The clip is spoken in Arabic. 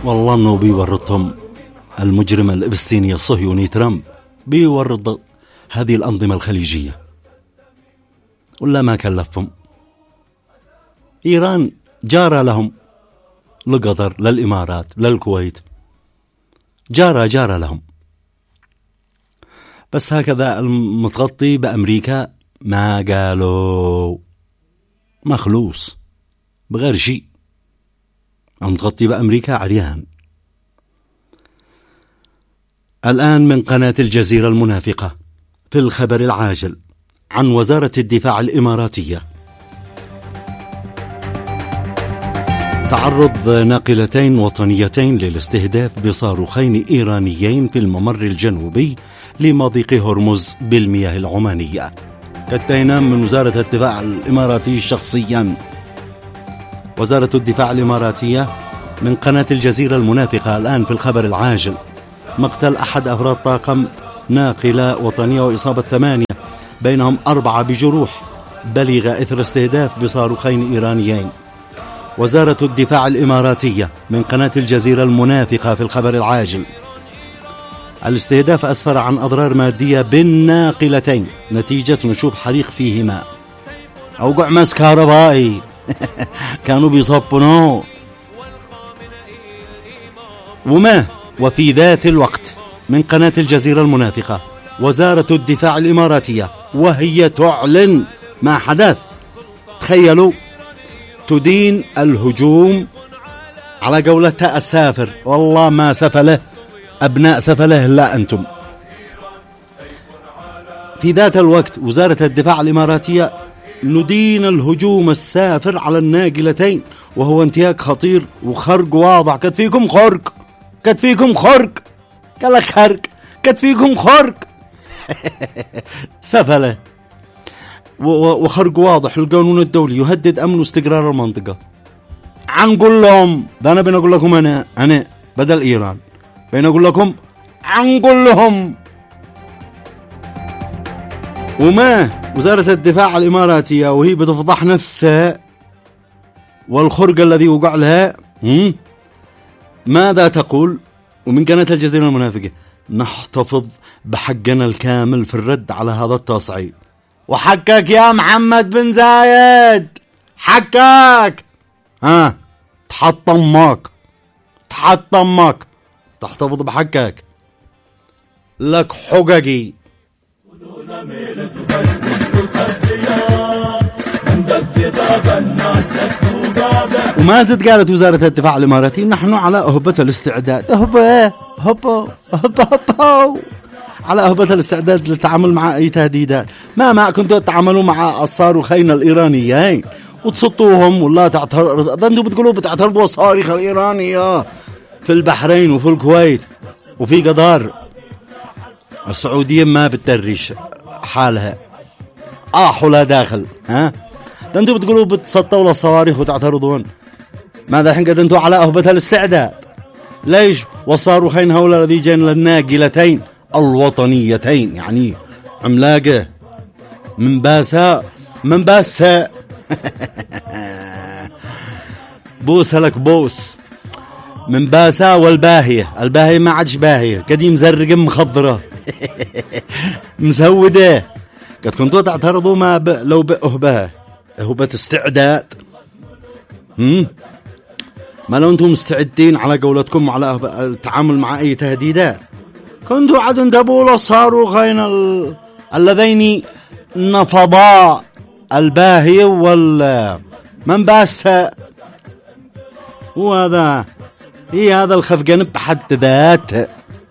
والله انه بيورطهم المجرم الابستيني الصهيوني ترامب، بيورط هذه الأنظمة الخليجية ولا ما كلفهم. إيران جارة لهم، لقطر، للإمارات، للكويت، جارة لهم. بس هكذا المتغطي بأمريكا ما قالوا مخلوص بغير شيء، المتغطي بأمريكا عريان. الآن من قناة الجزيرة المنافقة في الخبر العاجل عن وزارة الدفاع الإماراتية: تعرض ناقلتين وطنيتين للاستهداف بصاروخين إيرانيين في الممر الجنوبي لمضيق هرمز بالمياه العمانية. كالتينام من وزارة الدفاع الإماراتي شخصيا. وزارة الدفاع الإماراتية من قناة الجزيرة المنافقة الآن في الخبر العاجل: مقتل أحد أفراد طاقم ناقلة وطنية وإصابة 8 بينهم 4 بجروح بلغ إثر استهداف بصاروخين إيرانيين. وزارة الدفاع الإماراتية من قناة الجزيرة المنافقة في الخبر العاجل: الاستهداف أسفر عن أضرار مادية بالناقلتين نتيجة نشوب حريق فيهما. أوقع ماس كهربائي كانوا بيصبنوا. وفي ذات الوقت من قناة الجزيرة المنافقة: وزارة الدفاع الإماراتية وهي تعلن ما حدث، تخيلوا، تدين الهجوم على قولتها السافر، والله ما سفله أبناء سفله لا أنتم. في ذات الوقت وزارة الدفاع الإماراتية: ندين الهجوم السافر على الناقلتين وهو انتهاك خطير وخرق واضح. كتفيكم خرق، كتفيكم خرق، قال لك خرق، كتفيكم خرق سفله وخرق واضح. القانون الدولي يهدد أمن واستقرار المنطقة. عنقول لهم ده، أنا بنقول لكم، أنا بدل إيران بنقول لكم عنقول لهم. وزارة الدفاع الإماراتية وهي بتفضح نفسها والخرق الذي وقع لها ماذا تقول؟ ومن قناة الجزيرة المنافقة: نحتفظ بحقنا الكامل في الرد على هذا التصعيد. وحقك يا محمد بن زايد، حقك، تحطمك تحتفظ بحقك، لك حققي. وما زد قالت وزارة الدفاع الإماراتي: نحن على أهبة الاستعداد، هبة على أهبة الاستعداد للتعامل مع أي تهديدات. ما كنتوا تتعاملوا مع الصاروخين الإيرانيين وتسطوهم ولا تعترضوا؟ أنتوا بتقولوا بتعترضوا الصواريخ الإيرانية في البحرين وفي الكويت وفي قطر. السعودية ما بتدرش حالها، حولها داخل. أنتوا بتقولوا بتسطوا للصواريخ وتعترضون. ماذا الحين قد أنتوا على أهبة الاستعداد؟ ليش؟ والصاروخين هؤلاء الذي جاءن للناقلتين الوطنيتين، يعني عملاقة من باسا بوس لك بوس من باسا. والباهية ما عادش باهية، قديم زرق مخضرة مسودة. قد كنتوا تعترضوا ما لو أهبة استعداد. ما لو أنتم مستعدين على قولتكم على التعامل مع أي تهديدات، كنتوا عاد انتبهوا للصاروخين اللذين نفضا الباهية من باسا. وهذا هذا الخفقان بحد ذاته.